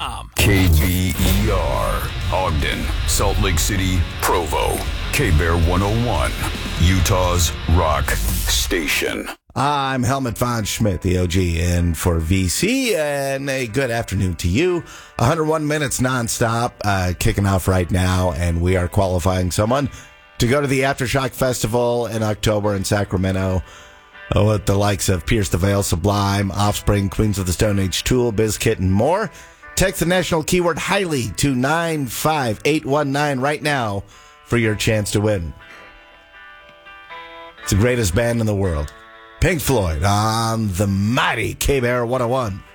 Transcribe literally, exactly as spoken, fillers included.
K B E R, Ogden, Salt Lake City, Provo. K-Bear one oh one, Utah's rock station. I'm Helmut von Schmidt, the O G, in for V C, and a good afternoon to you. one hundred one minutes nonstop, uh, kicking off right now, and we are qualifying someone to go to the Aftershock Festival in October in Sacramento uh, with the likes of Pierce the Veil, Sublime, Offspring, Queens of the Stone Age, Tool, Bizkit, and more. Text the national keyword HIGHLY to nine five eight one nine right now for your chance to win. It's the greatest band in the world. Pink Floyd on the mighty K-Bear one oh one.